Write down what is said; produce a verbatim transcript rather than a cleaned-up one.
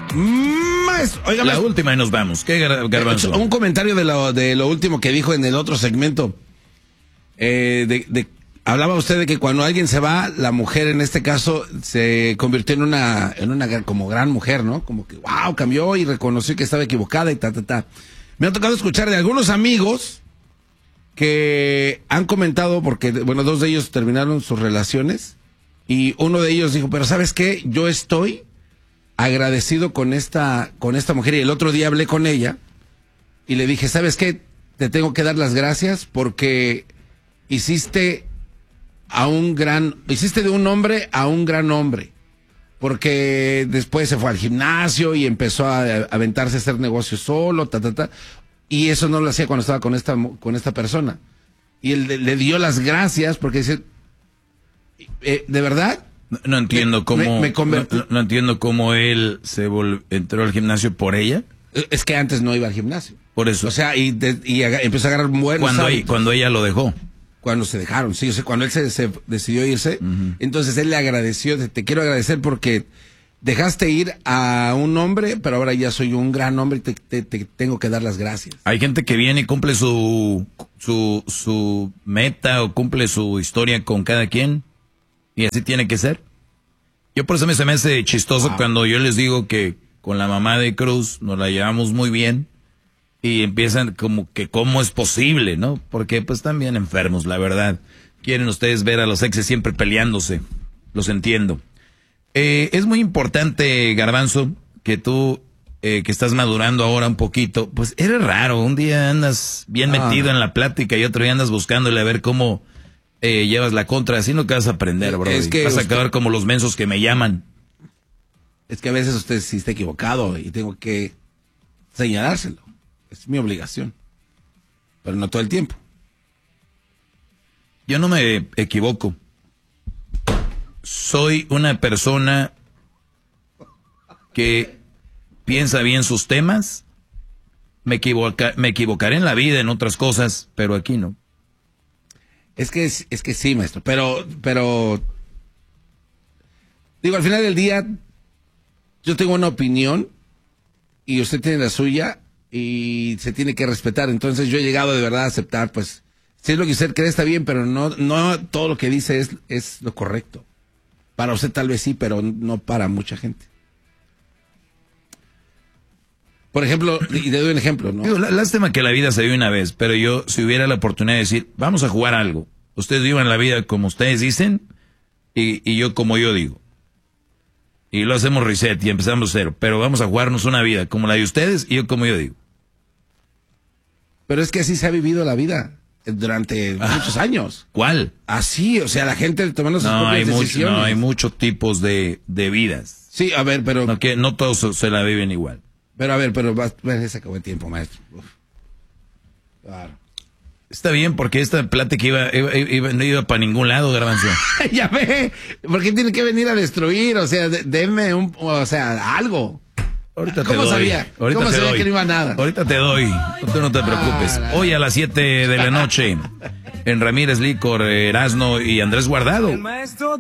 Maestro, oiga, la maestro, última y nos vamos. ¿Qué, Gar- Garbanzo? un comentario de lo, de lo último que dijo en el otro segmento. Eh, de, de, hablaba usted de que cuando alguien se va, la mujer en este caso se convirtió en una, en una gran- como gran mujer, ¿no? Como que, wow, cambió y reconoció que estaba equivocada y ta, ta, ta. Me ha tocado escuchar de algunos amigos que han comentado, porque, bueno, dos de ellos terminaron sus relaciones y uno de ellos dijo, pero ¿sabes qué? Yo estoy agradecido con esta, con esta mujer, y el otro día hablé con ella y le dije, ¿sabes qué? Te tengo que dar las gracias porque hiciste a un gran, hiciste de un hombre a un gran hombre, porque después se fue al gimnasio y empezó a, a aventarse a hacer negocios solo, ta, ta, ta, y eso no lo hacía cuando estaba con esta, con esta persona, y él le, le dio las gracias porque dice, eh, ¿de verdad? No, no entiendo Me- cómo, me- me convertí- no, no entiendo cómo él se vol- entró al gimnasio por ella. Es que antes no iba al gimnasio. Por eso. O sea, y, de- y aga- empezó a agarrar buenos cuando, ella, hábitos. cuando ella lo dejó. Cuando se dejaron, sí, o sea, cuando él se, se decidió irse, uh-huh. Entonces él le agradeció, te, te quiero agradecer porque dejaste ir a un hombre, pero ahora ya soy un gran hombre y te, te, te tengo que dar las gracias. Hay gente que viene y cumple su, su, su meta o cumple su historia con cada quien, y así tiene que ser. Yo por eso me, se me hace chistoso wow. Cuando yo les digo que con la mamá de Cruz nos la llevamos muy bien, y empiezan como que cómo es posible, ¿no? Porque pues están bien enfermos, la verdad. Quieren ustedes ver a los exes siempre peleándose. Los entiendo. Eh, es muy importante, Garbanzo, que tú, eh, que estás madurando ahora un poquito, pues eres raro. Un día andas bien ah. metido en la plática y otro día andas buscándole a ver cómo eh, llevas la contra. Así no que vas a aprender, bro. Es que vas usted... a acabar como los mensos que me llaman. Es que a veces usted sí está equivocado y tengo que señalárselo. Es mi obligación, pero no todo el tiempo. Yo no me equivoco. Soy una persona que piensa bien sus temas. Me, equivoca, me equivocaré en la vida, en otras cosas, pero aquí no. Es que, es, es que sí, maestro, pero, pero, digo, al final del día, yo tengo una opinión y usted tiene la suya. Y se tiene que respetar. Entonces yo he llegado de verdad a aceptar, pues, si es lo que usted cree está bien, pero no, no todo lo que dice es, es lo correcto. Para usted tal vez sí, pero no para mucha gente. Por ejemplo, y le doy un ejemplo, ¿no? Digo, lástima que la vida se vive una vez, pero yo, si hubiera la oportunidad de decir, vamos a jugar algo, ustedes vivan la vida como ustedes dicen, y, y yo como yo digo. Y lo hacemos reset y empezamos cero, pero vamos a jugarnos una vida como la de ustedes y yo como yo digo. Pero es que así se ha vivido la vida durante ah, muchos años. ¿Cuál? Así, o sea, la gente tomando sus no, propias hay decisiones. Mucho, no, hay muchos tipos de, de vidas. Sí, a ver, pero... No, que no todos se, se la viven igual. Pero a ver, pero va, va, se acabó el tiempo, maestro. Uf. Claro. Está bien, porque esta plática iba, iba, iba, no iba para ningún lado, Garbanzo. Ya ve, ¿por qué tiene que venir a destruir? O sea, de, deme un, o sea, algo. Ahorita ¿Cómo te doy. sabía? Ahorita ¿Cómo te sabía doy. que no iba a nada? Ahorita te doy. Tú no te preocupes. Ah, hoy a las siete de la noche, en Ramírez Licor, Erasno y Andrés Guardado.